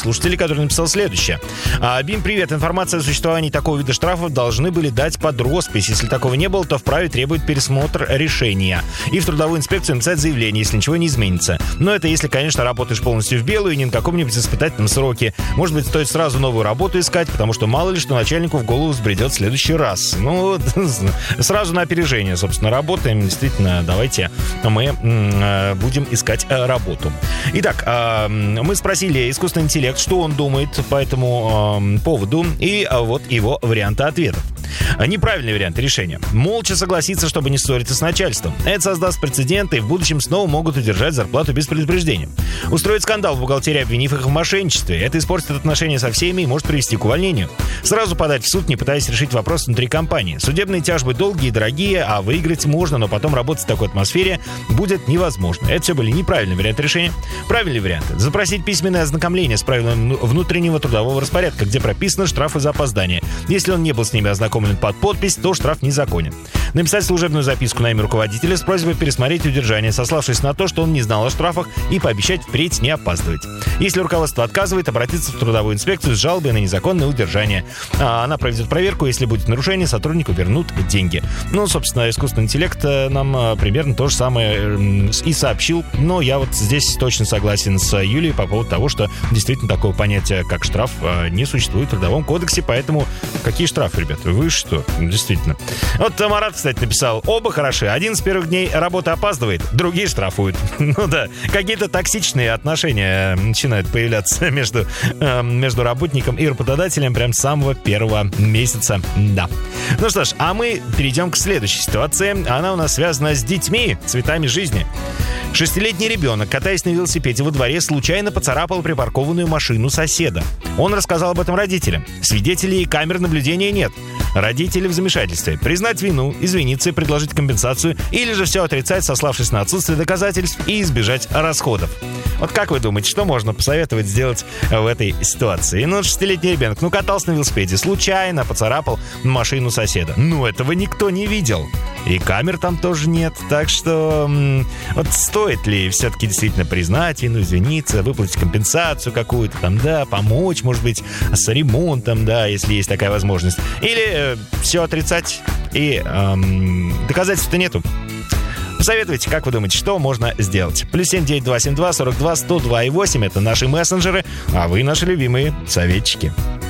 слушателя, который написал следующее. Бим, привет. Информация о существовании такого вида штрафов должны были дать под роспись. Если такого не было, то вправе требует пересмотр решения. И в трудовую инспекцию написать заявление, если ничего не изменится. Но это если, конечно, работаешь полностью в белую и не на каком-нибудь испытательном сроке. Может быть, стоит сразу новую работу искать, потому что мало ли, что начальнику в голову взбредет в следующий раз. Ну, сразу на опережение, собственно, работаем. Действительно, давайте мы будем искать работу. Итак, мы спросили искусственный интеллект, что он думает по этому поводу, и вот его варианты ответов. Неправильный вариант решения. Молча согласиться, чтобы не ссориться с начальством. Это создаст прецеденты, и в будущем снова могут удержать зарплату без предупреждения. Устроить скандал в бухгалтерии, обвинив их в мошенничестве. Это испортит отношения со всеми и может привести к увольнению. Сразу подать в суд, не пытаясь решить вопрос внутри компании. Судебные тяжбы долгие и дорогие, а выиграть можно, но потом работать в такой атмосфере будет невозможно. Это все были неправильные варианты решения. Правильный вариант. Запросить письменное ознакомление с правилами внутреннего трудового распорядка, где прописаны штрафы за опоздание. Если он не был с ними ознакомлен под подпись, то штраф незаконен. Написать служебную записку на имя руководителя с просьбой пересмотреть удержание, сославшись на то, что он не знал о штрафах, и пообещать впредь не опаздывать. Если руководство отказывает, обратиться в трудовую инспекцию с жалобой на незаконное удержание. Она проведет проверку, если будет нарушение, сотруднику вернут деньги. Ну, собственно, искусственный интеллект нам примерно то же самое и сообщил, но я вот здесь точно согласен с Юлией по поводу того, что действительно такого понятия, как штраф, не существует в Трудовом кодексе, поэтому какие штрафы, ребята? Вы что? Действительно. Вот Марат, кстати, написал: оба хороши. Один с первых дней работы опаздывает, другие штрафуют. Ну да, какие-то токсичные отношения начинают появляться между работником и работодателем прям с самого первого месяца. Да. Ну что ж, а мы перейдем к следующей ситуации. Она у нас связана с детьми, цветами жизни. 6-летний ребенок, катаясь на велосипеде во дворе, случайно поцарапал припаркованную машину соседа. Он рассказал об этом родителям. Свидетелей и камер наблюдения нет. Родители в замешательстве. Признать вину, извиниться и предложить компенсацию, или же все отрицать, сославшись на отсутствие доказательств, и избежать расходов. Вот как вы думаете, что можно посоветовать сделать в этой ситуации? Ну, 6-летний ребенок, катался на велосипеде, случайно поцарапал машину соседа. Этого никто не видел. И камер там тоже нет. Так что вот стоит ли все-таки действительно признать вину, извиниться, выплатить компенсацию какую-то там, да, помочь, может быть, с ремонтом, да, если есть такая возможность. Или все отрицать и доказательств-то нету. Посоветуйте, как вы думаете, что можно сделать? +7 9272 42 102 и 8 — это наши мессенджеры, а вы наши любимые советчики.